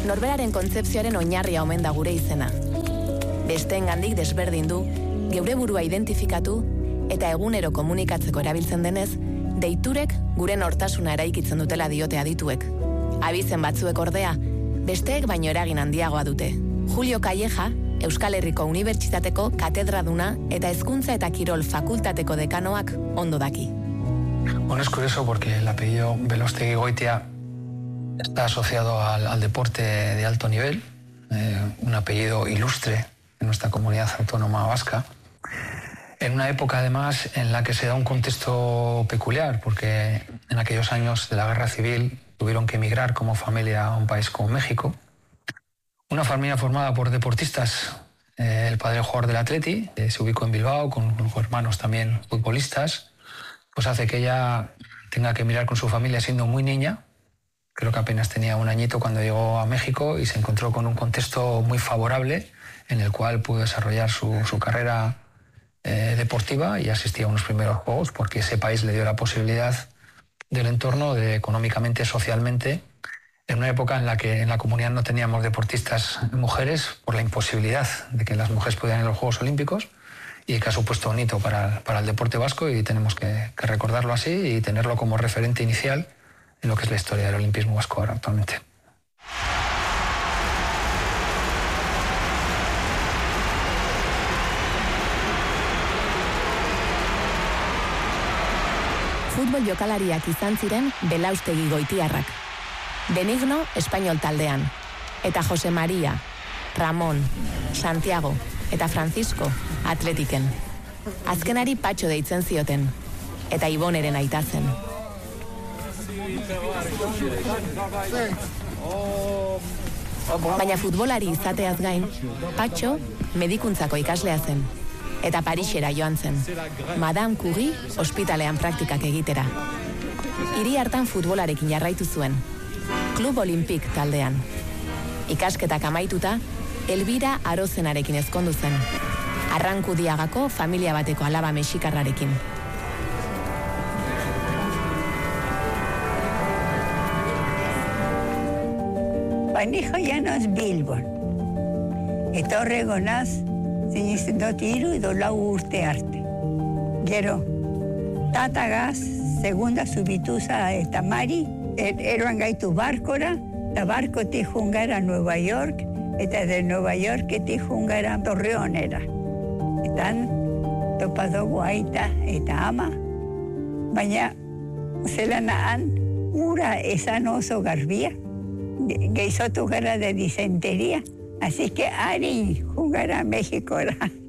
Norberaren kontzepzioaren oinarria omen da gure izena. Besteengandik desberdin du, geure burua identifikatu eta egunero komunikatzeko erabiltzen denez, deiturek gure nortasuna eraikitzen dutela diote adituek. Abizen batzuek ordea, besteek baino eragin handiagoa dute. Julio Calleja, Euskal Herriko Unibertsitateko katedraduna eta hezkuntza eta kirol fakultateko dekanoak ondo daki. Bueno, es curioso porque el apellido Belostegui-Goitia está asociado al deporte de alto nivel, un apellido ilustre en nuestra comunidad autónoma vasca, en una época además en la que se da un contexto peculiar, porque en aquellos años de la guerra civil tuvieron que emigrar como familia a un país como México. Una familia formada por deportistas, el padre jugador del Atleti, se ubicó en Bilbao con hermanos también futbolistas, pues hace que ella tenga que emigrar con su familia siendo muy niña. Creo que apenas tenía un añito cuando llegó a México y se encontró con un contexto muy favorable en el cual pudo desarrollar su carrera deportiva y asistía a unos primeros juegos porque ese país le dio la posibilidad del entorno de económicamente, socialmente, en una época en la que en la comunidad no teníamos deportistas mujeres por la imposibilidad de que las mujeres pudieran ir a los Juegos Olímpicos y que ha supuesto un hito para el deporte vasco y tenemos que recordarlo así y tenerlo como referente inicial en lo que es la historia del olimpismo vasco ahora actualmente. Futbol jokalariak izan ziren Belaustegi-Goitiarrak. Benigno, Espainol taldean. Eta Jose Maria, Ramon, Santiago eta Francisco, Atletiken. Azkenari Patxo deitzen zioten. Eta Iboneren aita zen. Baina futbolari izateaz gain, Patxo medikuntzako ikaslea zen. Eta Parisera joan zen. Madame Curie ospitalean praktikak egitera. Hiri hartan futbolarekin jarraitu zuen. Club Olympique taldean. Ikasketak amaituta, Elbira Arozenarekin ezkondu zen. Arrankudiagako familia bateko alaba mexikarrarekin. Banijo janoz Bilbon. Eta horrego naz, zinizten dut 3 edo 4 urte arte. Gero, tatagaz, segunda subituza eta Mari, eroan gaitu barkora, eta barkotik jungara Nueva York, eta de Nueva Yorketik jungara Torreonera. Eta topadogu aita eta ama, baina zelan han ura esan oso garbia, gehizotu gara de disenteria, así que ari jungara Mexikora.